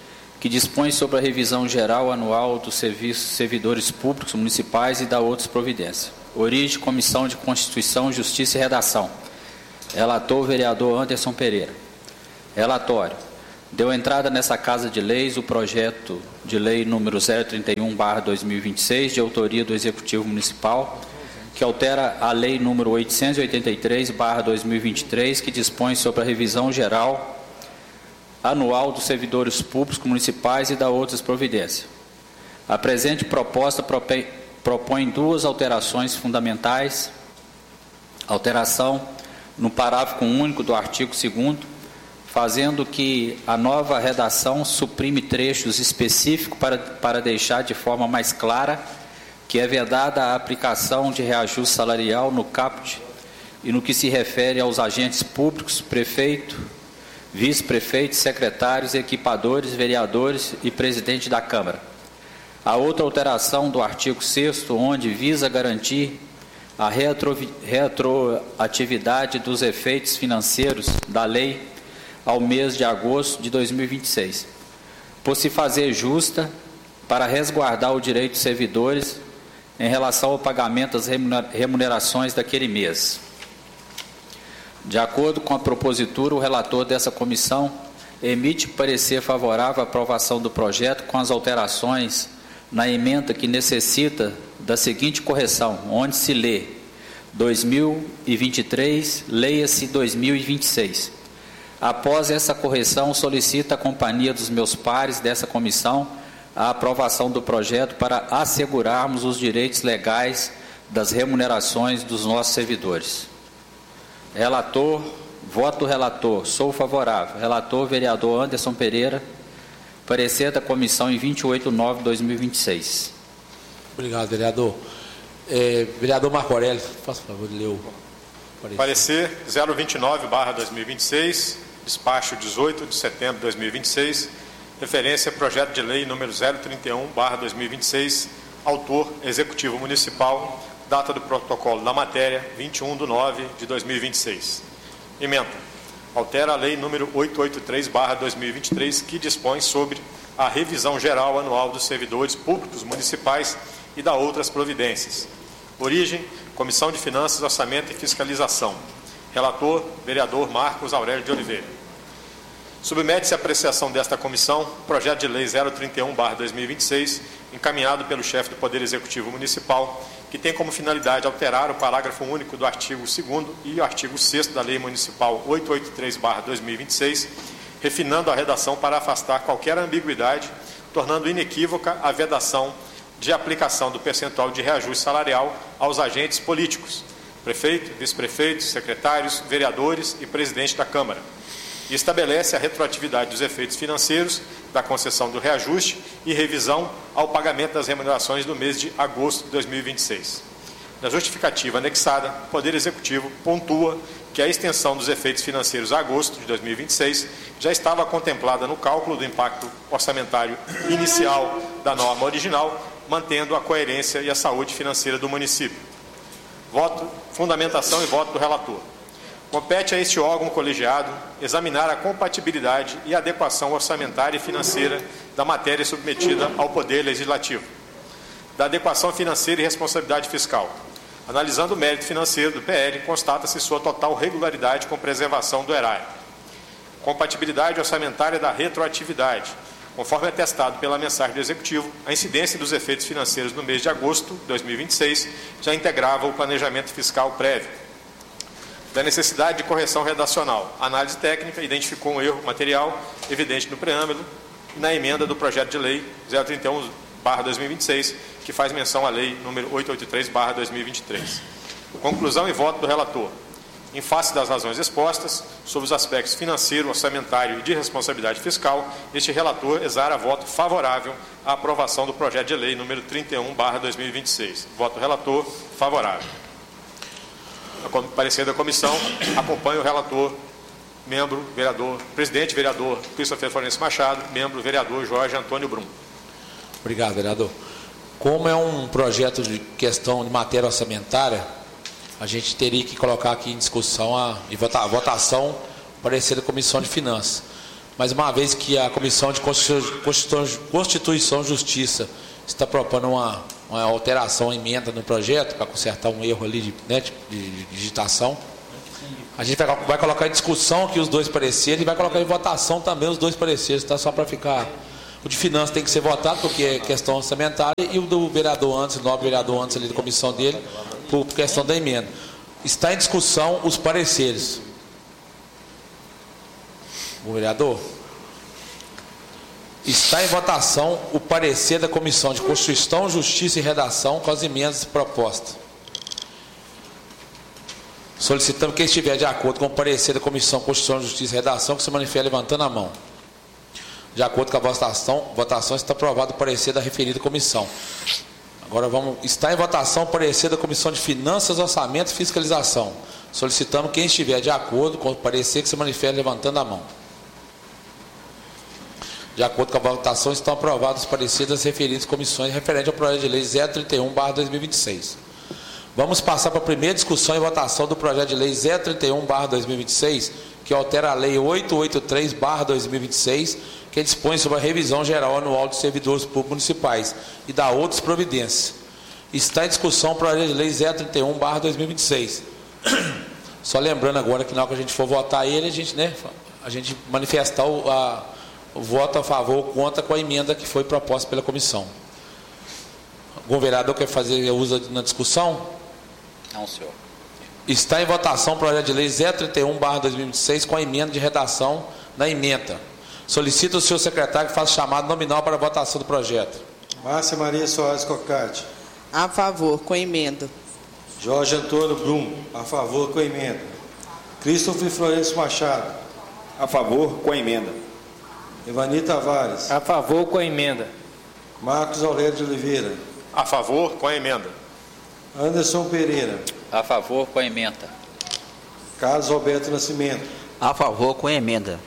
que dispõe sobre a revisão geral anual dos serviços servidores públicos municipais e da outras providências. Origem, Comissão de Constituição, Justiça e Redação. Relator, vereador Anderson Pereira. Relatório. Deu entrada nessa Casa de Leis o projeto de lei número zero trinta e um barra dois mil e vinte e seis, de autoria do Executivo Municipal, que altera a lei número oitocentos e oitenta e três barra dois mil e vinte e três, que dispõe sobre a revisão geral anual dos servidores públicos municipais e da outras providências. A presente proposta propõe duas alterações fundamentais. Alteração no parágrafo único do artigo segundo, fazendo que a nova redação suprime trechos específicos para, para deixar de forma mais clara que é vedada a aplicação de reajuste salarial no caput e no que se refere aos agentes públicos, prefeito, vice-prefeitos, secretários, equipadores, vereadores e presidente da Câmara. A outra alteração do artigo sexto, onde visa garantir a retro, retroatividade dos efeitos financeiros da lei ao mês de agosto de dois mil e vinte e seis, por se fazer justa para resguardar o direito dos servidores em relação ao pagamento das remunerações daquele mês. De acordo com a propositura, o relator dessa comissão emite parecer favorável à aprovação do projeto com as alterações na emenda que necessita da seguinte correção, onde se lê dois mil e vinte e três, leia-se dois mil e vinte e seis. Após essa correção, solicito à companhia dos meus pares dessa comissão a aprovação do projeto para assegurarmos os direitos legais das remunerações dos nossos servidores. Relator, voto do relator, sou favorável. Relator, vereador Anderson Pereira. Parecer da comissão em vinte e oito de nove de dois mil e vinte e seis.
Obrigado, vereador. É, vereador Marco Aurélio, faça o favor de ler o parecer.
Parecer zero vinte e nove barra dois mil e vinte e seis, despacho dezoito de setembro de dois mil e vinte e seis, referência projeto de lei número zero trinta e um barra dois mil e vinte e seis, autor Executivo Municipal, data do protocolo da matéria vinte e um de nove de dois mil e vinte e seis. Emenda. Altera a lei número oitocentos e oitenta e três barra dois mil e vinte e três, que dispõe sobre a revisão geral anual dos servidores públicos municipais e da outras providências. Origem, Comissão de Finanças, Orçamento e Fiscalização. Relator, vereador Marcos Aurélio de Oliveira. Submete-se à apreciação desta comissão o projeto de lei zero trinta e um barra dois mil e vinte e seis, encaminhado pelo chefe do Poder Executivo Municipal, que tem como finalidade alterar o parágrafo único do artigo segundo e o artigo sexto da Lei Municipal oitocentos e oitenta e três barra dois mil e vinte e seis, refinando a redação para afastar qualquer ambiguidade, tornando inequívoca a vedação de aplicação do percentual de reajuste salarial aos agentes políticos, prefeito, vice-prefeitos, secretários, vereadores e presidente da Câmara, e estabelece a retroatividade dos efeitos financeiros da concessão do reajuste e revisão ao pagamento das remunerações do mês de agosto de dois mil e vinte e seis. Na justificativa anexada, o Poder Executivo pontua que a extensão dos efeitos financeiros a agosto de dois mil e vinte e seis já estava contemplada no cálculo do impacto orçamentário inicial da norma original, mantendo a coerência e a saúde financeira do município. Voto, fundamentação e voto do relator. Compete a este órgão colegiado examinar a compatibilidade e adequação orçamentária e financeira da matéria submetida ao Poder Legislativo, da adequação financeira e responsabilidade fiscal. Analisando o mérito financeiro do P L, constata-se sua total regularidade com preservação do erário. Compatibilidade orçamentária da retroatividade. Conforme atestado pela mensagem do Executivo, a incidência dos efeitos financeiros no mês de agosto de dois mil e vinte e seis já integrava o planejamento fiscal prévio. Da necessidade de correção redacional. A análise técnica identificou um erro material evidente no preâmbulo e na emenda do projeto de lei zero trinta e um barra dois mil e vinte e seis, que faz menção à lei número oitocentos e oitenta e três barra dois mil e vinte e três. Conclusão e voto do relator. Em face das razões expostas, sobre os aspectos financeiro, orçamentário e de responsabilidade fiscal, este relator exara voto favorável à aprovação do projeto de lei número trinta e um barra dois mil e vinte e seis. Voto do relator favorável. A parecer da comissão, acompanha o relator, membro, vereador, presidente, vereador Christopher Florencio Machado, membro, vereador Jorge Antônio Brum.
Obrigado, vereador. Como é um projeto de questão de matéria orçamentária, a gente teria que colocar aqui em discussão a, e votar, a votação o parecer da Comissão de Finanças. mas uma vez que a Comissão de Constituição e Justiça está propondo uma, uma alteração, uma emenda no projeto para consertar um erro ali de, né, de, de digitação, a gente vai, vai colocar em discussão aqui os dois pareceres e vai colocar em votação também os dois pareceres, tá? Só para ficar... O de finanças tem que ser votado porque é questão orçamentária e o do vereador antes, o novo vereador antes ali da comissão dele, por questão da emenda. Está em discussão os pareceres. O vereador? Está em votação o parecer da Comissão de Constituição, Justiça e Redação com as emendas propostas. Solicitamos que quem estiver de acordo com o parecer da Comissão de Constituição, Justiça e Redação que se manifeste levantando a mão. De acordo com a votação, votação está aprovado o parecer da referida comissão. Agora vamos, está em votação o parecer da Comissão de Finanças, Orçamento e Fiscalização. Solicitamos quem estiver de acordo com o parecer que se manifeste levantando a mão. De acordo com a votação, estão aprovados os pareceres das referidas comissões referente ao projeto de lei zero trinta e um barra dois mil e vinte e seis. Vamos passar para a primeira discussão e votação do projeto de lei zero trinta e um barra dois mil e vinte e seis, que altera a lei oitocentos e oitenta e três barra dois mil e vinte e seis, que dispõe sobre a revisão geral anual dos servidores públicos municipais e da outras providências. Está em discussão o projeto de lei zero trinta e um barra dois mil e vinte e seis. Só lembrando agora que na hora que a gente for votar ele, a gente, né, a gente manifestar o, a, o voto a favor ou contra com a emenda que foi proposta pela comissão. Algum vereador quer fazer uso na discussão?
Não, senhor.
Está em votação o projeto de lei zero trinta e um barra dois mil e vinte e seis com a emenda de redação na emenda. Solicito o senhor secretário que faça chamado nominal para a votação do projeto.
Márcia Maria Soares Cocate.
A favor, com emenda.
Jorge Antônio Brum, a favor, com emenda. Christopher Florencio Machado.
A favor, com a emenda.
Evani Tavares.
A favor, com a emenda.
Marcos Aurélio de Oliveira.
A favor, com a emenda.
Anderson Pereira.
A favor, com a emenda.
Carlos Roberto Nascimento.
A favor, com a emenda.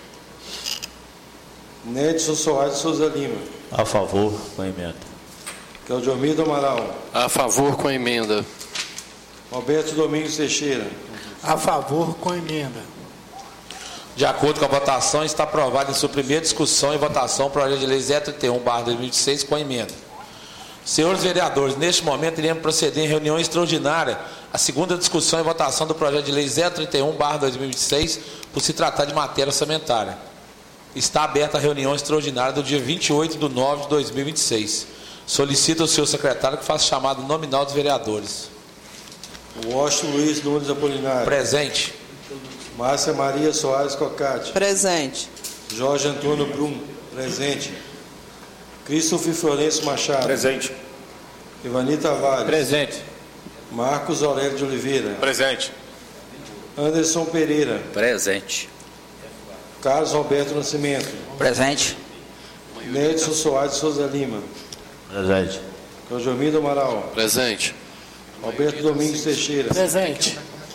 Nedson Soares de Souza Lima.
A favor, com a emenda.
Claudiomir do Amaral.
A favor com a emenda.
Roberto Domingos Teixeira.
A favor, com a emenda.
De acordo com a votação, está aprovado em sua primeira discussão e votação o projeto de lei zero trinta e um barra dois mil e vinte e seis com a emenda. Senhores vereadores, neste momento iremos proceder em reunião extraordinária a segunda discussão e votação do projeto de lei zero trinta e um barra dois mil e vinte e seis por se tratar de matéria orçamentária. Está aberta a reunião extraordinária do dia vinte e oito de nove de dois mil e vinte e seis. Solicito ao senhor secretário que faça chamado nominal dos vereadores.
Washington Luiz Nunes Apolinário.
Presente.
Márcia Maria Soares Cocate.
Presente.
Jorge Antônio Brum. Presente. Christopher Florencio Machado.
Presente.
Evani Tavares.
Presente.
Marcos Aurélio de Oliveira.
Presente.
Anderson Pereira.
Presente.
Carlos Roberto Nascimento.
Presente.
Nedson Soares de Souza Lima.
Presente.
Claudiomir do Amaral.
Presente.
Roberto Domingos Teixeira.
Presente.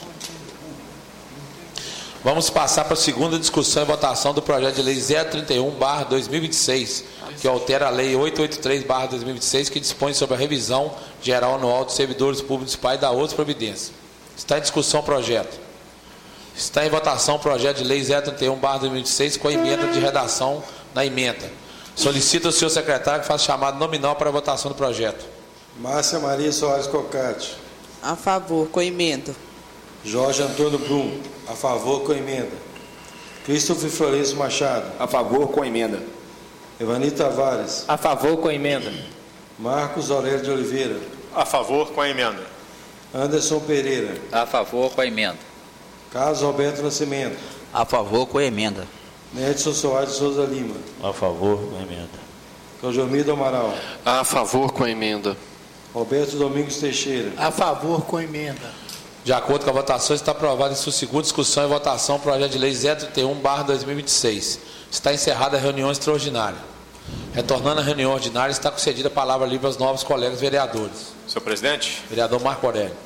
Vamos passar para a segunda discussão e votação do projeto de lei zero trinta e um barra dois mil e vinte e seis, que altera a lei oitocentos e oitenta e três barra dois mil e vinte e seis, que dispõe sobre a revisão geral anual dos servidores públicos municipais e da outras providências. Está em discussão o projeto. Está em votação o projeto de lei zero trinta e um barra dois mil e vinte e seis com a emenda de redação na emenda. Solicito ao senhor secretário que faça chamado nominal para a votação do projeto.
Márcia Maria Soares Cocate.
A favor, com emenda.
Jorge Antônio Brum. A favor, com emenda. Christopher Florencio Machado.
A favor, com a emenda.
Evani Tavares.
A favor, com a emenda.
Marcos Aurélio de Oliveira.
A favor, com a emenda.
Anderson Pereira.
A favor, com a emenda.
Carlos Roberto Nascimento.
A favor, com a emenda.
Nedson Soares de Souza Lima.
A favor, com a emenda.
Claudiomir do Amaral.
A favor com a emenda.
Roberto Domingos Teixeira.
A favor, com a emenda.
De acordo com a votação, está aprovado em sua segunda discussão e votação o projeto de lei zero trinta e um barra dois mil e vinte e seis. Está encerrada a reunião extraordinária. Retornando à reunião ordinária, está concedida a palavra livre aos novos colegas vereadores.
Senhor presidente,
Vereador Marco Aurélio.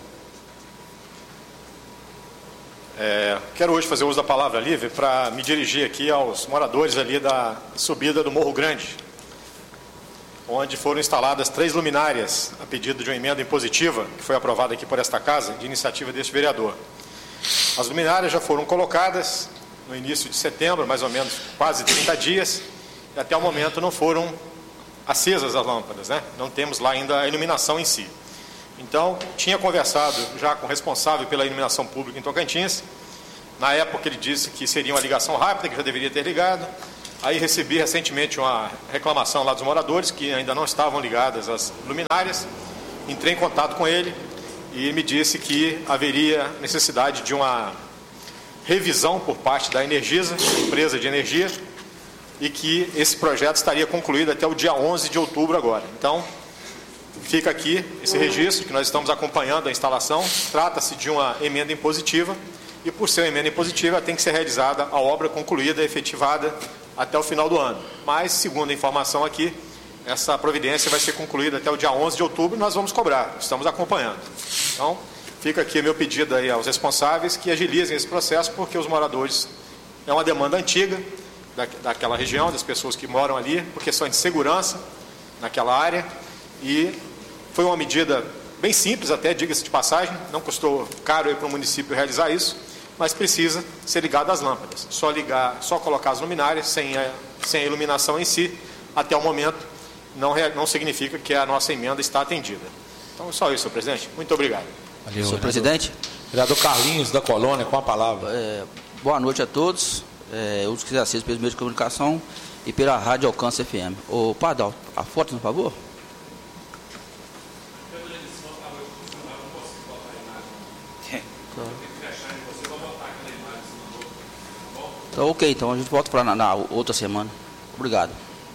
é, quero hoje fazer uso da palavra livre para me dirigir aqui aos moradores ali da subida do Morro Grande, onde foram instaladas três luminárias a pedido de uma emenda impositiva, que foi aprovada aqui por esta casa, de iniciativa deste vereador. As luminárias já foram colocadas no início de setembro, mais ou menos quase trinta dias, e até o momento não foram acesas as lâmpadas, né? Não temos lá ainda a iluminação em si. Então, tinha conversado já com o responsável pela iluminação pública em Tocantins. Na época ele disse que seria uma ligação rápida, que já deveria ter ligado. Aí recebi recentemente uma reclamação lá dos moradores, que ainda não estavam ligadas as luminárias. Entrei em contato com ele e me disse que haveria necessidade de uma revisão por parte da Energisa, empresa de energia, e que esse projeto estaria concluído até o dia onze de outubro agora. Então, fica aqui esse registro que nós estamos acompanhando a instalação. Trata-se de uma emenda impositiva e, por ser uma emenda impositiva, tem que ser realizada a obra concluída e efetivada até o final do ano. Mas, segundo a informação aqui, essa providência vai ser concluída até o dia onze de outubro e nós vamos cobrar. Estamos acompanhando. Então, fica aqui meu pedido aí aos responsáveis que agilizem esse processo, porque os moradores, é uma demanda antiga da, daquela região, das pessoas que moram ali, por questões de segurança naquela área, e foi uma medida bem simples até, diga-se de passagem, não custou caro para o município realizar isso, mas precisa ser ligado às lâmpadas. Só ligar, só colocar as luminárias, sem a, sem a iluminação em si, até o momento, não, não significa que a nossa emenda está atendida. Então, só isso, senhor presidente. Muito obrigado.
Valeu, senhor presidente.
Vereador Carlinhos, da Colônia, com a palavra.
É, boa noite a todos. É, eu quiser acesso pelos meios de comunicação e pela Rádio Alcance F M. Ô, Padal, a foto, por favor. Então, ok, então a gente volta para na, na outra semana. Obrigado.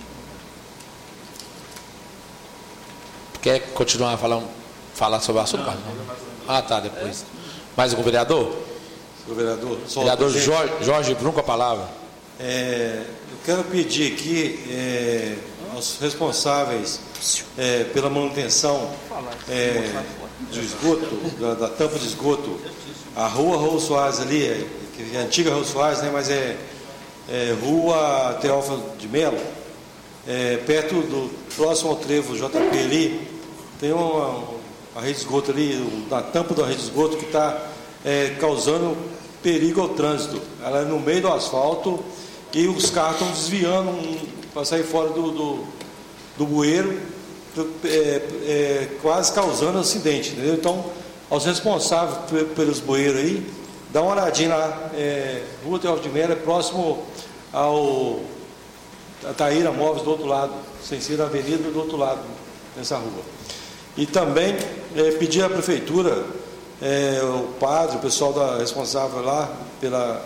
Quer continuar a falar, falar sobre o assunto, Carlos? Ah, tá, depois. Mais algum vereador?
Senhor vereador, só
vereador Jorge, Jorge Brum com a palavra.
É, eu quero pedir aqui é, aos responsáveis é, pela manutenção é, do esgoto, da, da tampa de esgoto, a rua Raul Soares ali, é, que é a antiga Raul Soares, né, mas é, é rua Teófilo de Melo, é, perto do próximo ao trevo J P ali, tem uma, uma rede de esgoto ali, na tampa da rede de esgoto que está é, causando perigo ao trânsito. Ela é no meio do asfalto e os carros estão desviando um, para sair fora do, do, do bueiro, é, é, quase causando acidente, entendeu? Então, aos responsáveis pelos bueiros aí, dá uma olhadinha lá, é, Rua Teófilo de Melo, é próximo ao a Taíra Móveis do outro lado, sem ser a avenida do outro lado, nessa rua. E também é, pedir à prefeitura, é, o padre, o pessoal da responsável lá, pela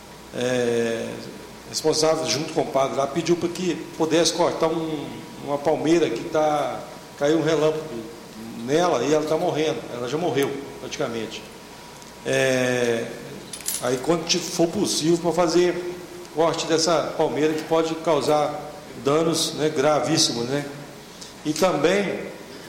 é, responsável junto com o padre lá, pediu para que pudesse cortar um, uma palmeira que tá, caiu um relâmpago nela e ela está morrendo, ela já morreu praticamente. É, aí quando for possível para fazer corte dessa palmeira que pode causar danos, né, gravíssimos, né? E também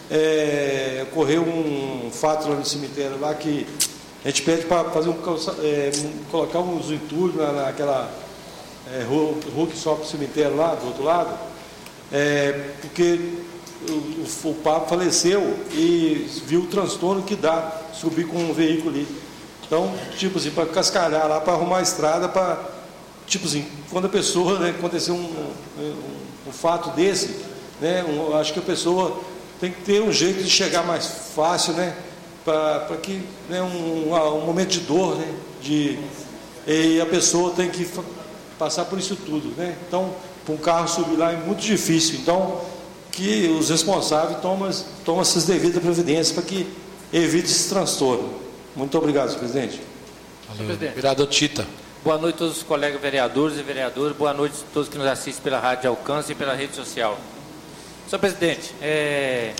é, ocorreu um fato lá no cemitério lá que a gente pede para fazer um, é, colocar uns entulhos na, naquela é, rua, rua que sobe o cemitério lá do outro lado, é, porque o, o, o Papa faleceu e viu o transtorno que dá subir com um veículo ali. Então, tipo assim, para cascalhar lá, para arrumar a estrada, para tipo assim, quando a pessoa, né, acontecer um, um, um fato desse, né, um, acho que a pessoa tem que ter um jeito de chegar mais fácil, né, para que, né, um, um momento de dor, né, de, e a pessoa tem que passar por isso tudo, né. Então, para um carro subir lá é muito difícil. Então, que os responsáveis tomem, tomem essas devidas providências para que evite esse transtorno. Muito obrigado, senhor presidente.
Valeu. Presidente. Vereador Tita.
Boa noite a todos os colegas vereadores e vereadoras. Boa noite a todos que nos assistem pela Rádio Alcance e pela rede social. Senhor presidente, é...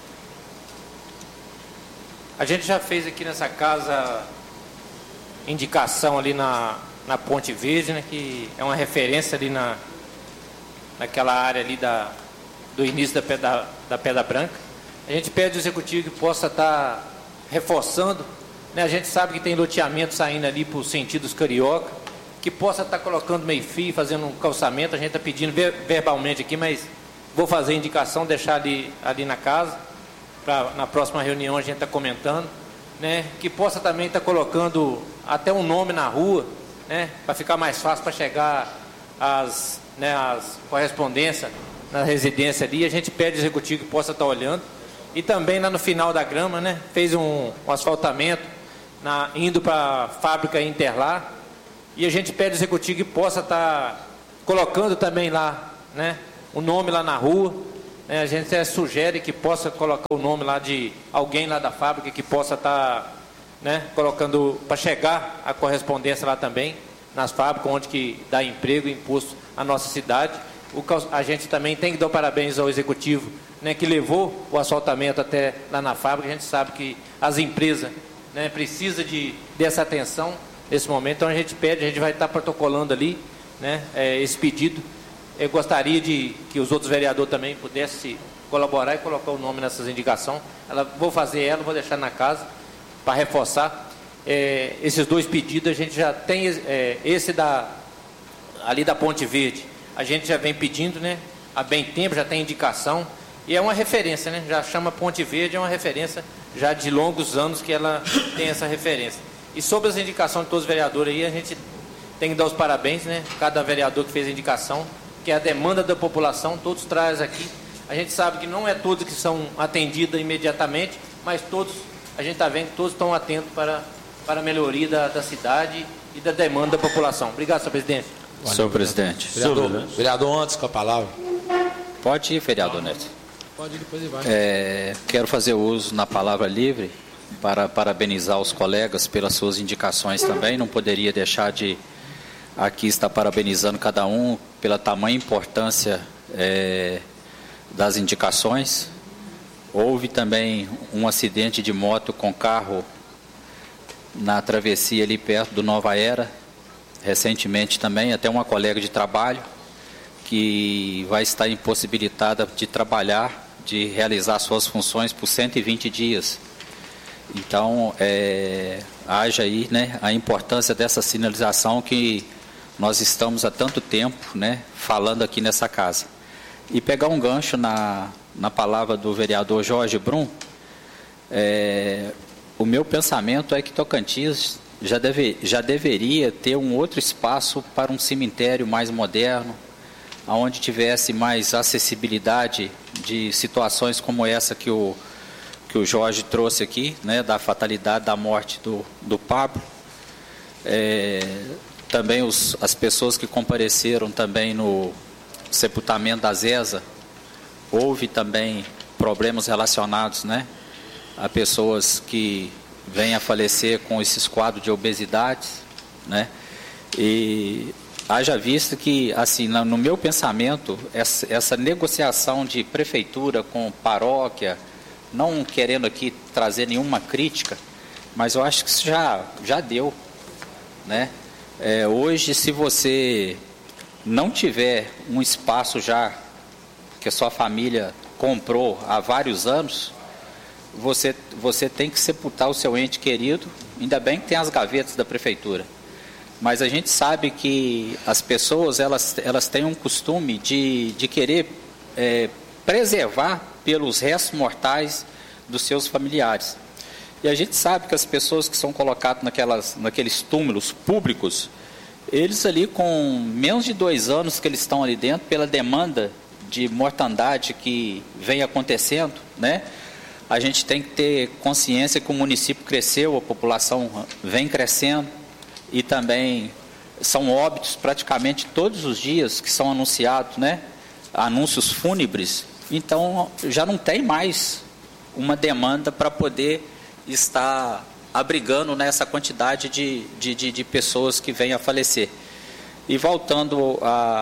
a gente já fez aqui nessa casa indicação ali na, na Ponte Verde, né, que é uma referência ali na, naquela área ali da, do início da Pedra, da Pedra Branca. A gente pede ao Executivo que possa estar reforçando, né, a gente sabe que tem loteamento saindo ali por sentidos carioca, que possa estar colocando meio-fio, fazendo um calçamento. A gente está pedindo ver, verbalmente aqui, mas vou fazer a indicação, deixar ali, ali na casa, para na próxima reunião a gente está comentando, né, que possa também estar colocando até um nome na rua, né, para ficar mais fácil para chegar as, né, as correspondências na residência ali, a gente pede ao executivo que possa estar olhando. E também lá no final da grama, né, fez um, um asfaltamento na, indo para a fábrica Interlar, e a gente pede ao executivo que possa estar colocando também lá, né, o nome lá na rua, né, a gente até sugere que possa colocar o nome lá de alguém lá da fábrica que possa estar, né, colocando para chegar a correspondência lá também, nas fábricas, onde que dá emprego e imposto à nossa cidade. O, a gente também tem que dar parabéns ao executivo, né, que levou o asfaltamento até lá na fábrica. A gente sabe que as empresas, né, precisam de, dessa atenção nesse momento, então a gente pede, a gente vai estar protocolando ali, né, é, esse pedido. Eu gostaria de que os outros vereadores também pudessem colaborar e colocar o nome nessas indicações. Ela, vou fazer ela, vou deixar na casa para reforçar. É, esses dois pedidos a gente já tem, é, esse da, ali da Ponte Verde, a gente já vem pedindo, né, há bem tempo, já tem indicação, e é uma referência, né, já chama Ponte Verde, é uma referência já de longos anos que ela tem essa referência. E sobre as indicações de todos os vereadores aí, a gente tem que dar os parabéns, né, cada vereador que fez a indicação, que é a demanda da população, todos trazem aqui. A gente sabe que não é todos que são atendidos imediatamente, mas todos, a gente está vendo que todos estão atentos para, para a melhoria da, da cidade e da demanda da população. Obrigado, senhor presidente.
Valeu, senhor presidente.
Vereador, vereador antes com a palavra.
Pode ir, vereador Neto.
Pode ir, depois ele vai.
É, quero fazer uso na palavra livre para parabenizar os colegas pelas suas indicações também. Não poderia deixar de aqui estar parabenizando cada um pela tamanha importância é, das indicações. Houve também um acidente de moto com carro na travessia ali perto do Nova Era, recentemente também, até uma colega de trabalho que vai estar impossibilitada de trabalhar, de realizar suas funções por cento e vinte dias. Então, é, haja aí, né, a importância dessa sinalização que nós estamos há tanto tempo, né, falando aqui nessa casa. E pegar um gancho na, na palavra do vereador Jorge Brum, é, o meu pensamento é que Tocantins já, deve, já deveria ter um outro espaço para um cemitério mais moderno, onde tivesse mais acessibilidade de situações como essa que o, que o Jorge trouxe aqui, né, da fatalidade da morte do, do Pablo. É, também os, as pessoas que compareceram também no sepultamento da Zeza, houve também problemas relacionados, né, a pessoas que vêm a falecer com esses quadros de obesidade, né, e haja visto que, assim, no meu pensamento, essa, essa negociação de prefeitura com paróquia, não querendo aqui trazer nenhuma crítica, mas eu acho que isso já, já deu, né? É, hoje, se você não tiver um espaço já que a sua família comprou há vários anos, você, você tem que sepultar o seu ente querido, ainda bem que tem as gavetas da prefeitura. Mas a gente sabe que as pessoas, elas, elas têm um costume de, de querer é, preservar pelos restos mortais dos seus familiares. E a gente sabe que as pessoas que são colocadas naquelas, naqueles túmulos públicos, eles ali com menos de dois anos que eles estão ali dentro, pela demanda de mortandade que vem acontecendo, né? A gente tem que ter consciência que o município cresceu, a população vem crescendo, e também são óbitos praticamente todos os dias que são anunciados, né? Anúncios fúnebres. Então já não tem mais uma demanda para poder estar abrigando nessa quantidade de, de, de, de pessoas que vêm a falecer. E voltando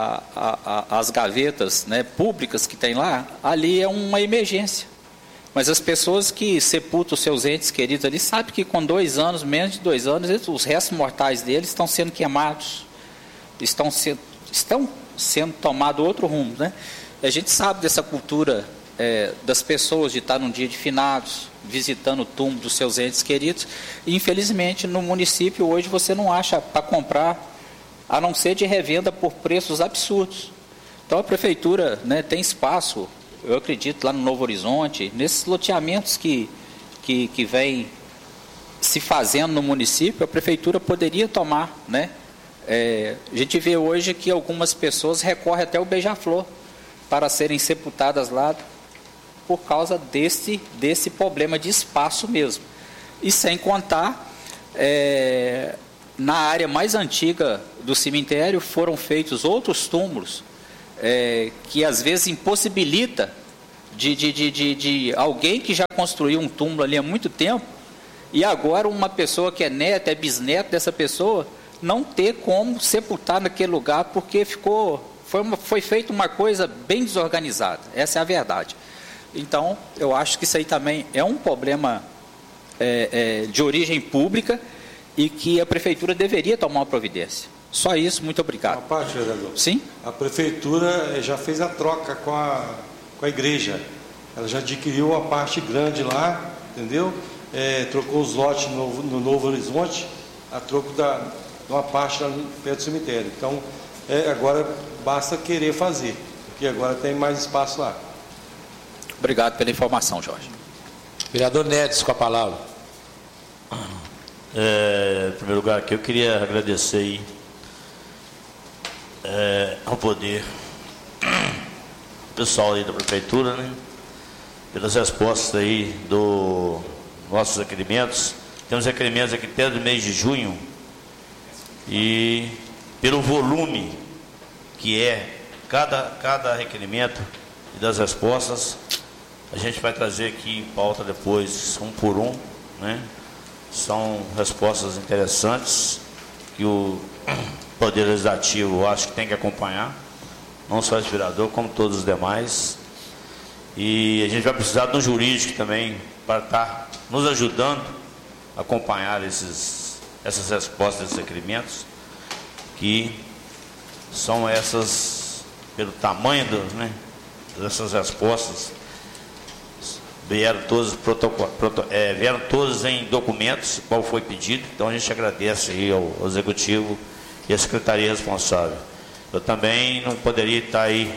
às gavetas, né, públicas que tem lá, ali é uma emergência. Mas as pessoas que sepultam seus entes queridos ali sabem que com dois anos, menos de dois anos, eles, os restos mortais deles estão sendo queimados, estão sendo, estão sendo tomado outro rumo, né? A gente sabe dessa cultura é, das pessoas de estar num dia de finados, visitando o túmulo dos seus entes queridos. E, infelizmente, no município hoje você não acha para comprar, a não ser de revenda por preços absurdos. Então a prefeitura, né, tem espaço, eu acredito, lá no Novo Horizonte, nesses loteamentos que, que, que vem se fazendo no município, a prefeitura poderia tomar, né, É, a gente vê hoje que algumas pessoas recorrem até o beija-flor para serem sepultadas lá por causa desse, desse problema de espaço mesmo. E sem contar, é, na área mais antiga do cemitério foram feitos outros túmulos é, que às vezes impossibilita de, de, de, de, de alguém que já construiu um túmulo ali há muito tempo e agora uma pessoa que é neta, é bisneta dessa pessoa, não ter como sepultar naquele lugar porque ficou, foi, uma, foi feita uma coisa bem desorganizada. Essa é a verdade. Então, eu acho que isso aí também é um problema é, é, de origem pública e que a Prefeitura deveria tomar uma providência. Só isso, muito obrigado.
Uma parte, vereador.
Sim?
A Prefeitura já fez a troca com a, com a igreja. Ela já adquiriu a parte grande lá, entendeu? É, trocou os lotes no, no Novo Horizonte, a troco da, de uma parte lá perto do cemitério. Então, é, agora basta querer fazer, porque agora tem mais espaço lá.
Obrigado pela informação, Jorge.
Vereador Nedes, com a palavra.
É, em primeiro lugar aqui, eu queria agradecer aí, é, ao poder, o pessoal aí da Prefeitura, né, pelas respostas aí dos nossos requerimentos. Temos requerimentos aqui até do mês de junho e pelo volume que é cada, cada requerimento e das respostas, a gente vai trazer aqui em pauta depois, um por um, né? São respostas interessantes que o Poder Legislativo, eu acho que tem que acompanhar, não só esse vereador, como todos os demais. E a gente vai precisar de um jurídico também para estar nos ajudando a acompanhar esses, essas respostas, esses requerimentos, que são essas, pelo tamanho do, né, dessas respostas, vieram todos, protoco, proto, é, vieram todos em documentos, qual foi pedido. Então a gente agradece aí ao, ao Executivo e à Secretaria responsável. Eu também não poderia estar aí,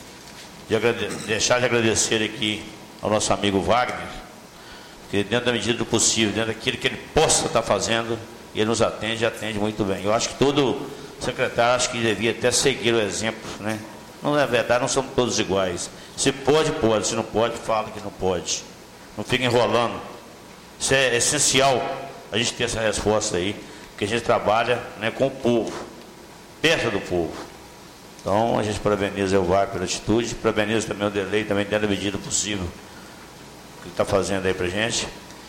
de agrade, deixar de agradecer aqui ao nosso amigo Wagner, porque dentro da medida do possível, dentro daquilo que ele possa estar fazendo, ele nos atende e atende muito bem. Eu acho que todo secretário, acho que devia até seguir o exemplo, né? Não é verdade, não somos todos iguais. Se pode, pode. Se não pode, fala que não pode. Não fica enrolando. Isso é essencial, a gente ter essa resposta aí, porque a gente trabalha, né, com o povo, perto do povo. Então, a gente parabeniza o V A R pela atitude, parabeniza também o Delei, também dentro da medida possível que ele está fazendo aí para a gente.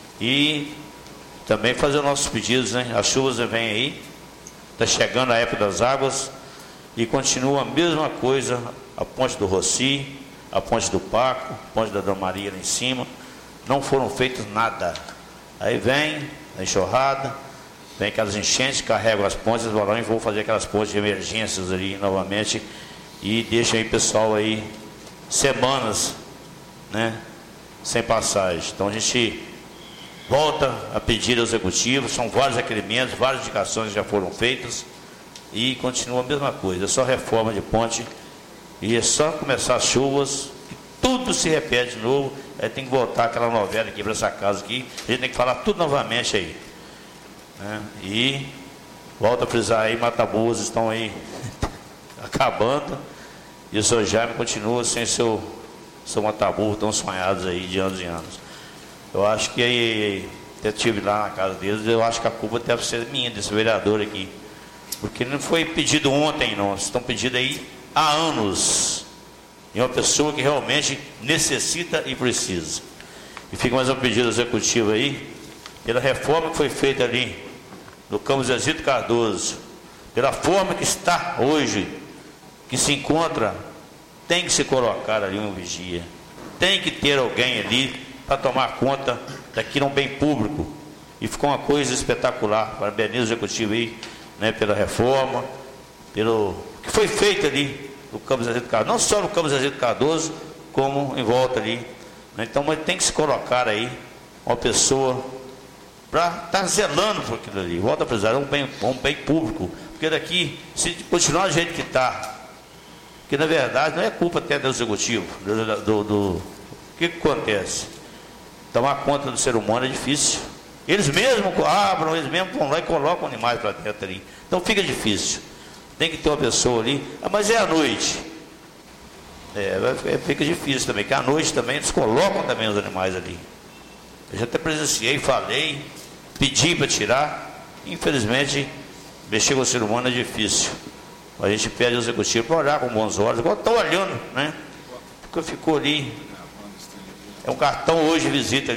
E também fazer os nossos pedidos, né? As chuvas vêm aí, está chegando a época das águas, e continua a mesma coisa, a ponte do Rossi, a ponte do Paco, a ponte da Dona Maria lá em cima, não foram feitos nada. Aí vem a enxurrada, vem aquelas enchentes, carregam as pontes, vão lá e vão fazer aquelas pontes de emergências ali novamente, e deixam aí pessoal aí semanas, né, sem passagem. Então a gente volta a pedir ao Executivo, são vários requerimentos, várias indicações já foram feitas, e continua a mesma coisa, é só reforma de ponte, e é só começar as chuvas, e tudo se repete de novo. Aí tem que voltar aquela novela aqui para essa casa aqui, a gente tem que falar tudo novamente aí, né? E volta a frisar aí, Mataboas estão aí acabando, e o senhor Jaime continua sem seu, seu Mataburro tão sonhados aí de anos e anos. Eu acho que aí, até estive lá na casa deles, eu acho que a culpa deve ser minha, desse vereador aqui, porque não foi pedido ontem, não, estão pedindo aí há anos, e uma pessoa que realmente necessita e precisa. E fica mais um pedido executivo aí, pela reforma que foi feita ali no Campos Zezito Cardoso, pela forma que está hoje, que se encontra, tem que se colocar ali um vigia, tem que ter alguém ali para tomar conta daquilo, um bem público, e ficou uma coisa espetacular. Parabenizo o executivo aí, né, pela reforma, pelo que foi feito ali no Campos Zezito Cardoso, não só no Campos Zezito Cardoso, como em volta ali, né? Então, mas tem que se colocar aí uma pessoa para estar tá zelando por aquilo ali. Volta a precisar, é um bem, um bem público, porque daqui, se continuar do jeito que está, que na verdade não é culpa até do executivo, do, do, do, o que, que acontece? Tomar conta do ser humano é difícil. Eles mesmos abram, eles mesmos vão lá e colocam animais para dentro ali. Então fica difícil. tem que ter uma pessoa ali. Ah, mas é à noite. É, vai- fica difícil também, porque à noite também eles colocam também os animais ali. Eu já até presenciei, falei, pedi para tirar. Infelizmente, mexer com o ser humano é difícil. A gente pede ao executivo para olhar com bons olhos, igual está olhando, né? Porque ficou ali. É um cartão hoje de visita ali.